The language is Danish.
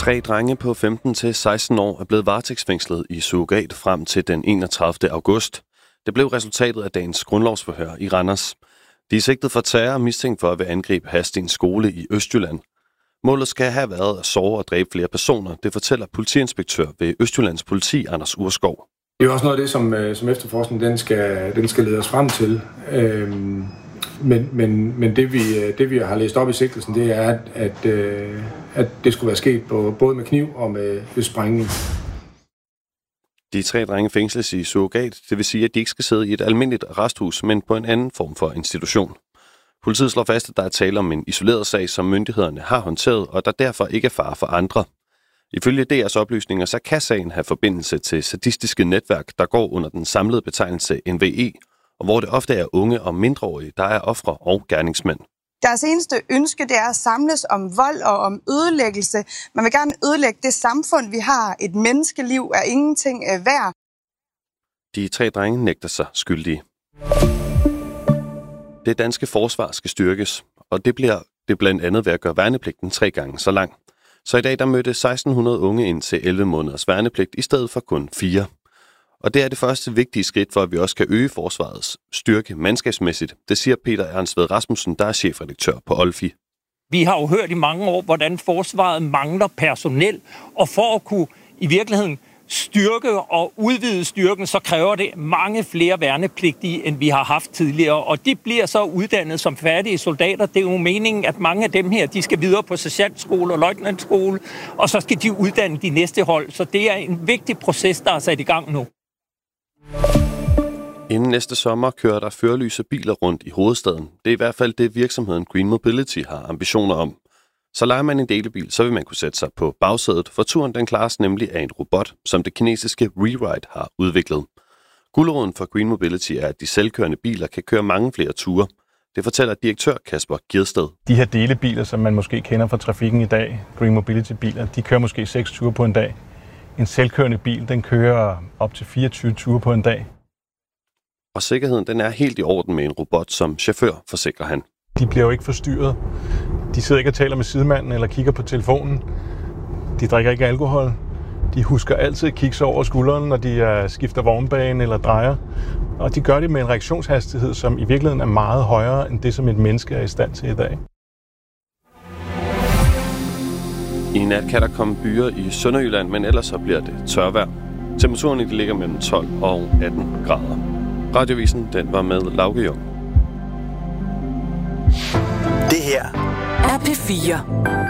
3 drenge på 15 til 16 år er blevet varetægtsfængslet i surrogat frem til den 31. august. Det blev resultatet af dagens grundlovsforhør i Randers. De er sigtet for terror og mistænkt for at vil angribe Hadsten skole i Østjylland. Målet skal have været at såre og dræbe flere personer, det fortæller politiinspektør ved Østjyllands politi, Anders Urskov. Det er jo også noget af det, som efterforskningen den skal lede os frem til. Men det vi har læst op i sigtelsen, det er, at det skulle være sket både med kniv og med sprængning. De 3 drenge fængsles i surrogat, det vil sige, at de ikke skal sidde i et almindeligt arresthus, men på en anden form for institution. Politiet slår fast, at der er tale om en isoleret sag, som myndighederne har håndteret, og der derfor ikke er fare for andre. Ifølge DR's oplysninger, så kan sagen have forbindelse til sadistiske netværk, der går under den samlede betegnelse NVE, og hvor det ofte er unge og mindreårige, der er ofre og gerningsmænd. Deres eneste ønske, det er at samles om vold og om ødelæggelse. Man vil gerne ødelægge det samfund, vi har. Et menneskeliv er ingenting værd. De 3 drenge nægter sig skyldige. Det danske forsvar skal styrkes, og det bliver det blandt andet ved at gøre værnepligten 3 gange så lang. Så i dag der mødte 1600 unge ind til 11 måneders værnepligt i stedet for kun 4. Og det er det første vigtige skridt for, at vi også kan øge forsvarets styrke mandskabsmæssigt. Det siger Peter Ernst Ved Rasmussen, der er chefredaktør på Olfi. Vi har jo hørt i mange år, hvordan forsvaret mangler personel, og for at kunne i virkeligheden styrke og udvide styrken, så kræver det mange flere værnepligtige, end vi har haft tidligere. Og de bliver så uddannet som færdige soldater. Det er jo meningen, at mange af dem her, de skal videre på sergeantskole og løjtnantskole, og så skal de uddanne de næste hold. Så det er en vigtig proces, der er sat i gang nu. Inden næste sommer kører der førerlyse biler rundt i hovedstaden. Det er i hvert fald det, virksomheden Green Mobility har ambitioner om. Så leger man en delebil, så vil man kunne sætte sig på bagsædet, for turen den klares nemlig af en robot, som det kinesiske WeRide har udviklet. Guleroden for Green Mobility er, at de selvkørende biler kan køre mange flere ture. Det fortæller direktør Kasper Gjedsted. De her delebiler, som man måske kender fra trafikken i dag, Green Mobility-biler, de kører måske 6 ture på en dag. En selvkørende bil, den kører op til 24 ture på en dag. Og sikkerheden den er helt i orden med en robot som chauffør, forsikrer han. De bliver jo ikke forstyrret. De sidder ikke og taler med sidemanden eller kigger på telefonen. De drikker ikke alkohol. De husker altid at kigge sig over skulderen, når de skifter vognbane eller drejer. Og de gør det med en reaktionshastighed, som i virkeligheden er meget højere end det, som et menneske er i stand til i dag. I nat kan der komme byer i Sønderjylland, men ellers så bliver det tørvejr. Temperaturen ligger mellem 12 og 18 grader. Radiovisen den var med Lauke Jung. Det her er P4.